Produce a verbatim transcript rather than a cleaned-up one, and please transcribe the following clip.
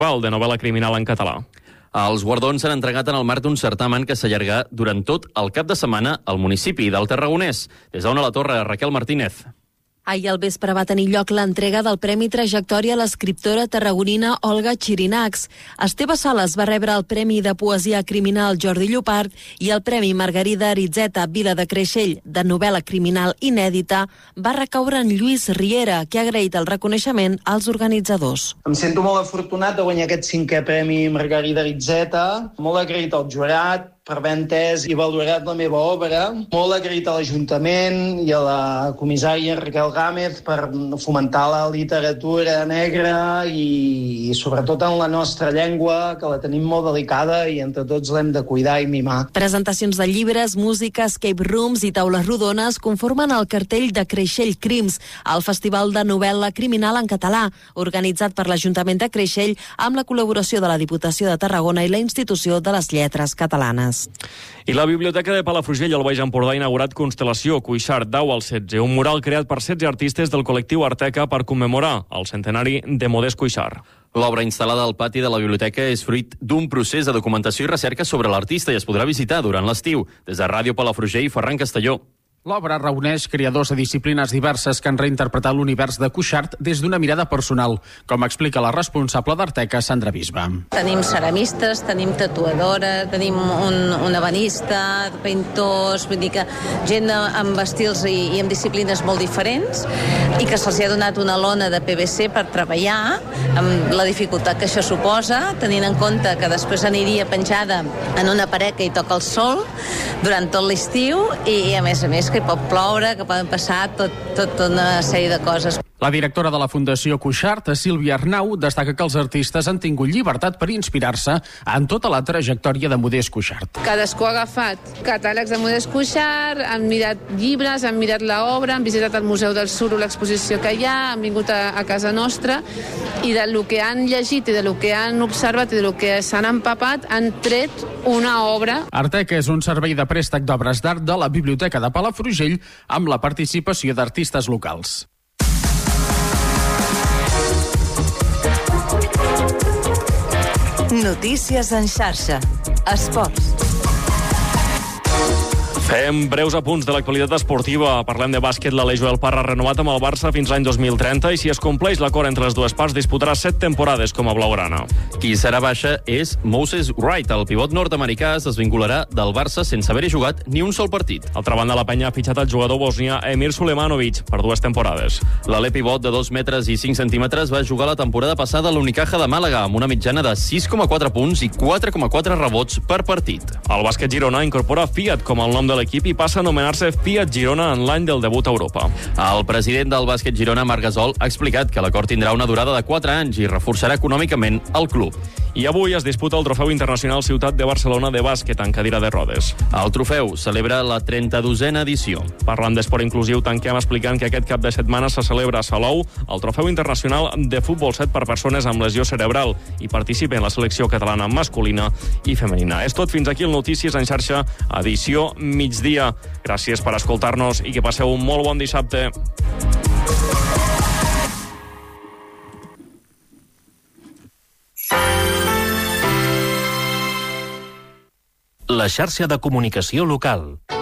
de novel·la criminal en català. Els guardons s'han entregat en el marc d'un certamen que s'allargarà durant tot el cap de setmana al municipi del Tarragonès. Des d'Ona la Torre, Raquel Martínez. Ahir al vespre va tenir lloc l'entrega del Premi Trajectòria a l'escriptora tarragonina Olga Xirinacs. Esteve Sales va rebre el Premi de Poesia Criminal Jordi Llopart i el Premi Margarida Aritzeta Vila de Creixell de novel·la criminal inèdita va recaure en Lluís Riera, que ha agraït el reconeixement als organitzadors. Em sento molt afortunat de guanyar aquest cinquè Premi Margarida Aritzeta, molt agraït al jurat per haver entès i valorat la meva obra, molt agraït a l'Ajuntament i a la comissària Raquel Gámez per fomentar la literatura negra i, i sobretot en la nostra llengua, que la tenim molt delicada i entre tots l'hem de cuidar i mimar. Presentacions de llibres, música, escape rooms i taules rodones conformen el cartell de Creixell Crims, el Festival de Novel·la Criminal en català, organitzat per l'Ajuntament de Creixell amb la col·laboració de la Diputació de Tarragona i la Institució de les Lletres Catalanes. I la Biblioteca de Palafrugell al Baix Empordà ha inaugurat Constel·lació Cuixart deu al setze, un mural creat per setze artistes del col·lectiu Arteca per commemorar el centenari de Modest Cuixart. L'obra instal·lada al pati de la biblioteca és fruit d'un procés de documentació i recerca sobre l'artista i es podrà visitar durant l'estiu. Des de Ràdio Palafrugell, Ferran Castelló. L'obra reuneix creadors de disciplines diverses que han reinterpretat l'univers de Cuixart des d'una mirada personal, com explica la responsable d'Arteca, Sandra Bisba. Tenim ceramistes, tenim tatuadora, tenim un, un ebenista, pintors, vull dir que gent amb estils i, i amb disciplines molt diferents i que se'ls ha donat una lona de P V C per treballar, amb la dificultat que això suposa, tenint en compte que després aniria penjada en una paret que hi toca el sol durant tot l'estiu i, a més a més, que pot ploure, que poden passar tot, tot una sèrie de coses. La directora de la Fundació Cuixart, Sílvia Arnau, destaca que els artistes han tingut llibertat per inspirar-se en tota la trajectòria de Modest Cuixart. Cadascú ha agafat catàlegs de Modest Cuixart, han mirat llibres, han mirat l'obra, han visitat el Museu del Suro, l'exposició que hi ha, han vingut a, a casa nostra i del que han llegit i del que han observat i del que s'han empapat han tret una obra. Arteca és un servei de préstec d'obres d'art de la Biblioteca de Palafrugell amb la participació d'artistes locals. Notícies en xarxa. Esports. Fem breus apunts de l'actualitat esportiva. Parlem de bàsquet. L'Aleix Joel Parra ha renovat amb el Barça fins l'any dos mil trenta i si es compleix l'acord entre les dues parts disputarà set temporades com a blaugrana. Qui serà baixa és Moses Wright. El pivot nord-americà es desvincularà del Barça sense haver-hi jugat ni un sol partit. Altra banda, la penya ha fitxat el jugador bosnià Emir Sulemanovic per dues temporades. L'alè pivot de dos metres i cinc centímetres va jugar la temporada passada a l'Unicaja de Màlaga amb una mitjana de sis coma quatre punts i quatre coma quatre rebots per partit. El bàsquet Girona incorpora Fiat com el nom de l'equip i passa a anomenar-se Fiat Girona en l'any del debut a Europa. El president del bàsquet Girona, Marc Gasol, ha explicat que l'acord tindrà una durada de quatre anys i reforçarà econòmicament el club. I avui es disputa el Trofeu Internacional Ciutat de Barcelona de bàsquet en cadira de rodes. El trofeu celebra la trenta-dosena edició. Parlant d'esport inclusiu, tanquem explicant que aquest cap de setmana se celebra a Salou el Trofeu Internacional de Futbol set per persones amb lesió cerebral i participa en la selecció catalana masculina i femenina. És tot, fins aquí el Notícies en xarxa, edició migdia. Gràcies per escoltar-nos i que passeu un molt bon dissabte. La xarxa de comunicació local.